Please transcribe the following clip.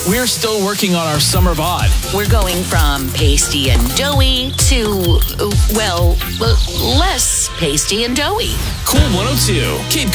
We're still working on our summer VOD. We're going from pasty and doughy to, less pasty and doughy. Cool 102. Cape